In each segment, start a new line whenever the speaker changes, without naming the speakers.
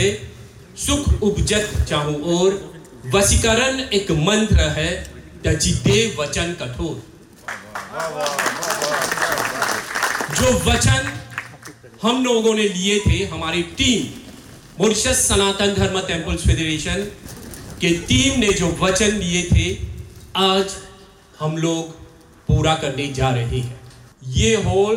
थे सुख उपजत चाहूं और वशीकरण एक मंत्र है तजी देव वचन कठोर। जो वचन हम लोगों ने लिए थे, हमारी टीम मॉरिशस सनातन धर्म टेम्पल्स फेडरेशन के टीम ने जो वचन लिए थे, आज हम लोग पूरा करने जा रहे हैं। ये हॉल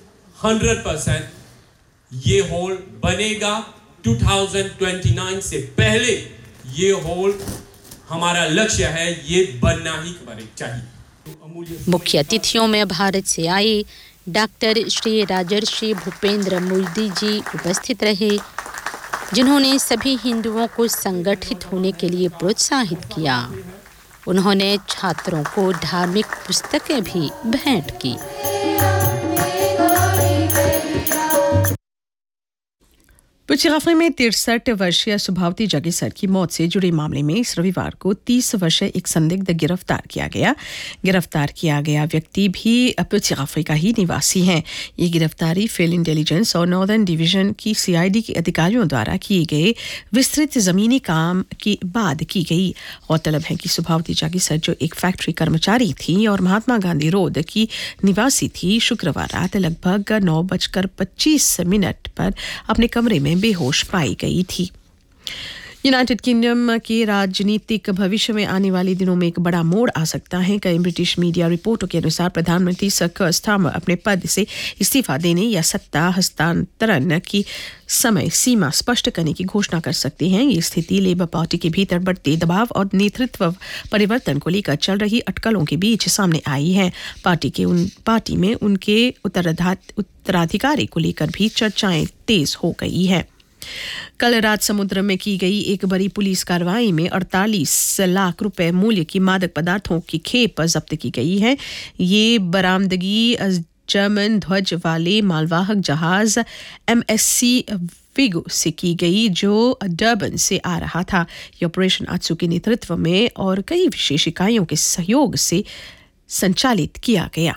100% ये हॉल बनेगा 2029 से पहले। ये हॉल हमारा लक्ष्य है, ये बनना ही चाहिए।
मुख्य अतिथियों में भारत से आए डॉक्टर श्री राजर्षि भूपेंद्र मोदी जी उपस्थित रहे, जिन्होंने सभी हिंदुओं को संगठित होने के लिए प्रोत्साहित किया। उन्होंने छात्रों को धार्मिक पुस्तकें भी भेंट की।
पुचराफे में 63 वर्षीय सुभावती जगेसर की मौत से जुड़े मामले में इस रविवार को 30 वर्षीय एक संदिग्ध गिरफ्तार किया गया। गिरफ्तार किया गया व्यक्ति भी पुचराफे का ही निवासी है। ये गिरफ्तारी फील्ड इंटेलिजेंस और नॉर्दर्न डिवीजन की सीआईडी के अधिकारियों द्वारा किए गए विस्तृत जमीनी काम के बाद की गई। गौरतलब है कि सुभावती जगेसर, जो एक फैक्ट्री कर्मचारी थी और महात्मा गांधी रोड की निवासी थी, शुक्रवार रात लगभग 9:25 पर अपने कमरे में बेहोश पाई गई थी। यूनाइटेड किंगडम के राजनीतिक भविष्य में आने वाले दिनों में एक बड़ा मोड़ आ सकता है। कई ब्रिटिश मीडिया रिपोर्टों के अनुसार प्रधानमंत्री सर कीर स्टारमर अपने पद से इस्तीफा देने या सत्ता हस्तांतरण की समय सीमा स्पष्ट करने की घोषणा कर सकते हैं। ये स्थिति लेबर पार्टी के भीतर बढ़ते दबाव और नेतृत्व परिवर्तन को लेकर चल रही अटकलों के बीच सामने आई है। पार्टी में उनके उत्तराधिकारी को लेकर भी चर्चाएं तेज हो गई है। कल रात समुद्र में की गई एक बड़ी पुलिस कार्रवाई में 48 लाख रुपए मूल्य की मादक पदार्थों की खेप जब्त की गई है। ये बरामदगी जर्मन ध्वज वाले मालवाहक जहाज MSC विगो से की गई, जो डर्बन से आ रहा था। यह ऑपरेशन आत्सू के नेतृत्व में और कई विशेष इकाइयों के सहयोग से संचालित किया गया।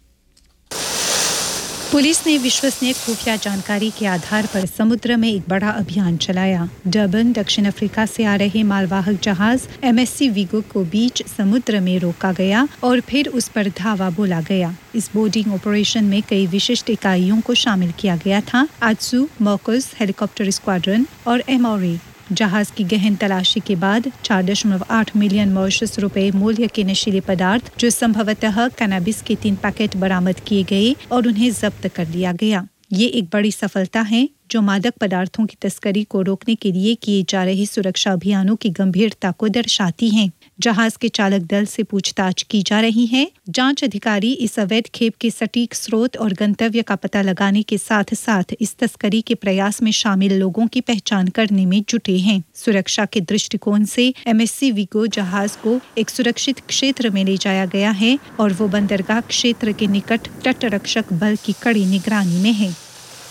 पुलिस ने विश्वसनीय खुफिया जानकारी के आधार पर समुद्र में एक बड़ा अभियान चलाया। डर्बन, दक्षिण अफ्रीका से आ रहे मालवाहक जहाज MSC विगो को बीच समुद्र में रोका गया और फिर उस पर धावा बोला गया। इस बोर्डिंग ऑपरेशन में कई विशिष्ट इकाइयों को शामिल किया गया था। आत्सू, मॉकस, हेलीकॉप्टर स्क्वाड्रन और MRA। जहाज की गहन तलाशी के बाद 4.8 मिलियन मॉरिशस रुपए मूल्य के नशीले पदार्थ, जो संभवतः कैनाबिस के 3 पैकेट बरामद किए गए और उन्हें जब्त कर लिया गया। ये एक बड़ी सफलता है जो मादक पदार्थों की तस्करी को रोकने के लिए किए जा रहे सुरक्षा अभियानों की गंभीरता को दर्शाती है। जहाज के चालक दल से पूछताछ की जा रही है। जांच अधिकारी इस अवैध खेप के सटीक स्रोत और गंतव्य का पता लगाने के साथ साथ इस तस्करी के प्रयास में शामिल लोगों की पहचान करने में जुटे हैं। सुरक्षा के दृष्टिकोण से MSC विगो जहाज को एक सुरक्षित क्षेत्र में ले जाया गया है और वो बंदरगाह क्षेत्र के निकट तटरक्षक बल की कड़ी निगरानी में है।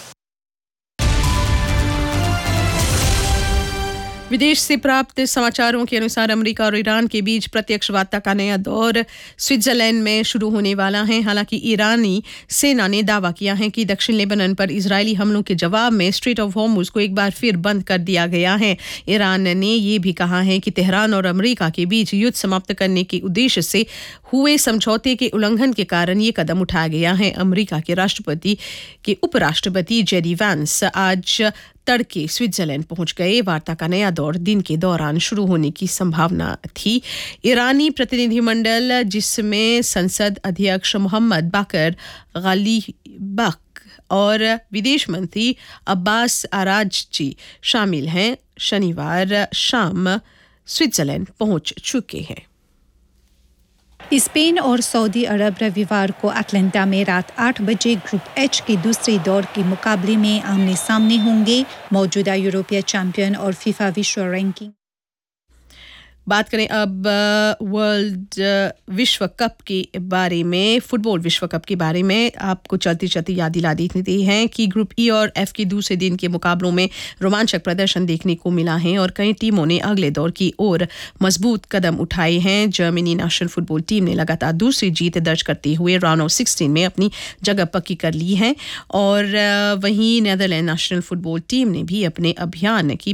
विदेश से प्राप्त समाचारों के अनुसार अमेरिका और ईरान के बीच प्रत्यक्ष वार्ता का नया दौर स्विट्जरलैंड में शुरू होने वाला है। हालांकि ईरानी सेना ने दावा किया है कि दक्षिण लेबनान पर इजरायली हमलों के जवाब में स्ट्रेट ऑफ हॉर्मुज को एक बार फिर बंद कर दिया गया है। ईरान ने ये भी कहा है कि तेहरान और अमेरिका के बीच युद्ध समाप्त करने के उद्देश्य से हुए समझौते के उल्लंघन के कारण ये कदम उठाया गया है। अमेरिका के उपराष्ट्रपति जेडी वैंस आज तड़के स्विट्जरलैंड पहुंच गए। वार्ता का नया दौर दिन के दौरान शुरू होने की संभावना थी। ईरानी प्रतिनिधिमंडल, जिसमें संसद अध्यक्ष मोहम्मद बाकर गालिबाफ और विदेश मंत्री अब्बास आरागची शामिल हैं, शनिवार शाम स्विट्जरलैंड पहुंच चुके हैं।
स्पेन और सऊदी अरब रविवार को अटलांटा में रात 8 बजे ग्रुप H के दूसरे दौर के मुकाबले में आमने सामने होंगे। मौजूदा यूरोपीय चैंपियन और फीफा विश्व रैंकिंग।
बात करें अब वर्ल्ड विश्व कप के बारे में, फुटबॉल विश्व कप के बारे में। आपको चलते चलते याद दिला देते हैं कि ग्रुप E और F के दूसरे दिन के मुकाबलों में रोमांचक प्रदर्शन देखने को मिला है और कई टीमों ने अगले दौर की ओर मजबूत कदम उठाए हैं। जर्मनी नेशनल फुटबॉल टीम ने लगातार दूसरी जीत दर्ज करते हुए राउंड ऑफ 16 में अपनी जगह पक्की कर ली है और वहीं नीदरलैंड नेशनल फुटबॉल टीम ने भी अपने अभियान की